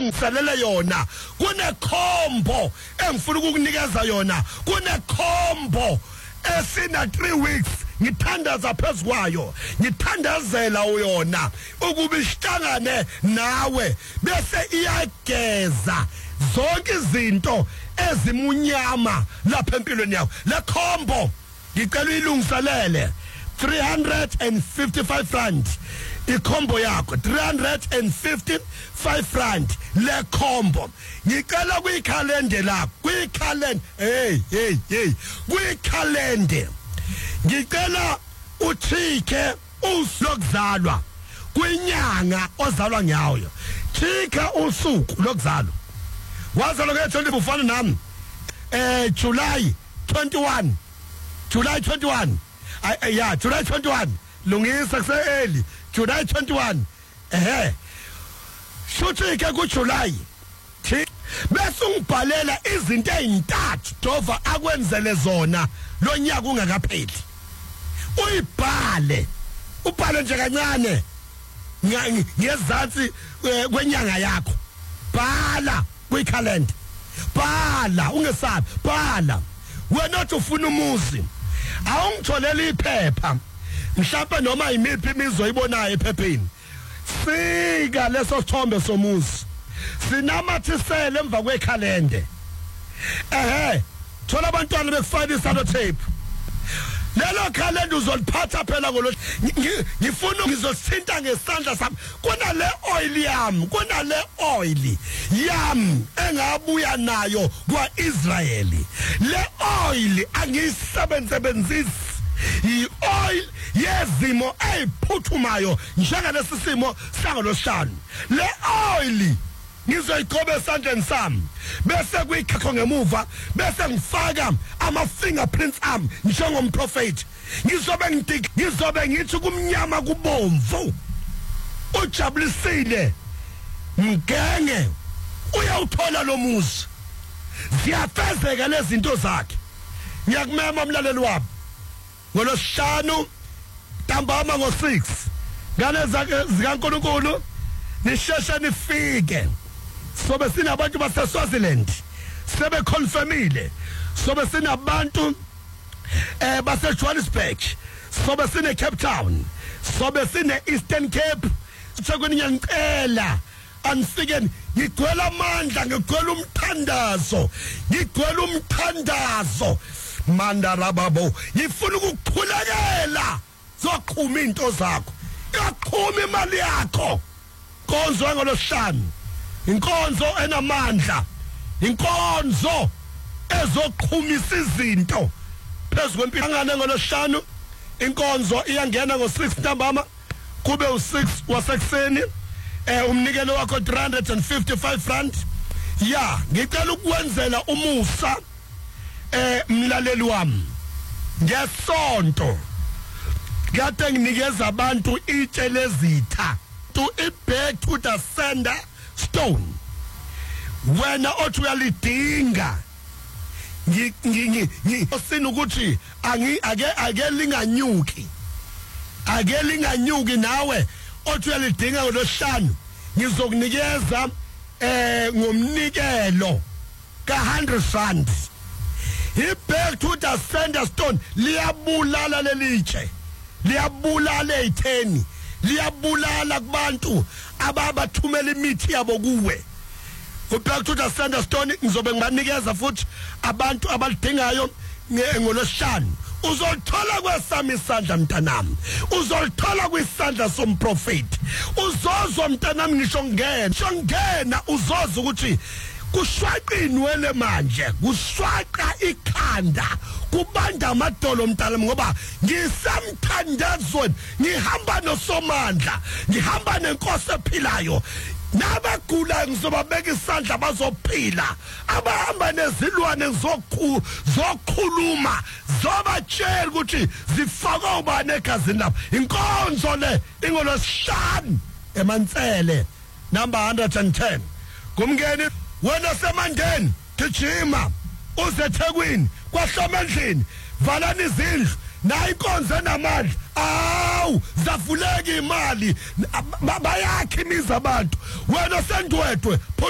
ngilungiselele yona kunekhombo engifuna ukukunikeza yona kunekhombo esina 3 weeks ngithandaza phezukwayo ngithandazela uyona ukuba isihlangane nawe bese iyageza zonke izinto ezimunyama lapha empilweni yakho le khombo ngicela uyilungiselele 355 rand ikhombo yakho 355 rand le khombo ngicela kuyikhalende lakho kuyikhalende kuyikhalende ngicela uthike usulokuzalwa kwinyanga ozalwa ngayo thika usuku lokuzalwa wazalwa nge-20 ufana nami July 21 July 21 July 21 lungisa kuse-early July 21 shuthi ke kuJuly bese ungibhalela izinto ezintathu Jehova akwenzele zona lo nyaka ungakapheli uyibhale ubhale nje kancane ngezansi kwenyanga yakho bhala kwikhalenda bhala ungesabi bhala wena othi ufuna umuzi awungitholele iphepha mhlawumbe noma yimiphi imizwa ibonayo ephepheni sika leso sithombe somuzi sinamathisele emva kwekhalende thola abantwana bekufaka isalo tape lelo khalenda uzoliphatha phela ngolo ngifuna ngizosithinta ngesandla sami kunale oil yami engabuya nayo kwaIsrayeli le oil angiyisebenzisi i-oil yezimo eziphuthumayo njengalesi simo sangolosihlanu le oil ngizoyigoba esandleni sami bese kuyikhakho ngemuva bese ngifaka ama-fingerprints ami njengomprofeti ngizobe ngithi kumnyama kubomvu ujabulisile mgenge uyawuthola lo muzi ziyafezeka lezi zinto zakhe ngiyakumema umlaleli wami ngolosihlanu ntambama ngo-6 ngane zikaNkulunkulu nisheshe nifike sobe sinabantu baseSwaziland sebeconfirmile sobe sinabantu baseJohannesburg sobe sine Cape Town sobe sine Eastern Cape sekweni ngiyacela anifike ngigcwele amandla ngigcwele umthandazo mandarababo ngifuna ukukhulekela zoqhuma into zakho yaqhuma imali yakho inkonzo ngolosihlanu inkonzo enamandla inkonzo ezoqhumisa izinto phezulu kwempilo ngane ngolosihlanu inkonzo iyangena ngo-6 ntambama kube u6 wasekuseni umnikelo wakho 355 rand ngicela ukuwenzela umusa mlaleli wami ngesonto kade nginikeza abantu itshe lezitha to it back to the sender stone wena othi uyalidinga sina ukuthi ake linganyuki nawe othi uyalidinga ngolosihlanu ngizokunikeza ngomnikelo ka100 rand back to the sender stone liyabulala lelitshe liyabulala ezitheni liyabulala kubantu ababathumela imithi yabo kuwe back to the sender stone ngizobe ngibanikeza futhi abantu abalidingayo ngolosihlanu uzolithola kwesami isandla mntanami uzolithola kwisandla somprofeti uzozwa mntanami ngisho ngena uzozwa ukuthi kushwaqa inwele manje kushwaqa ikhanda kubanda amadolo mntanami ngoba ngisamthandazweni ngihamba nosomandla ngihamba nenkosi ephilayo nabagula ngizobabeka isandla bazophila abahamba nezilwane zokhuluma zobatshela ukuthi zifaka ubani egazini lapho inkonzo le ingolosihlanu eMantsele number 110 kumngeni wena semandeni gijima uze eThekwini kwaHlomendlini valani izindlu na inkonzo enamandla zavuleka imali bayakha imizi abantu wena sendwedwe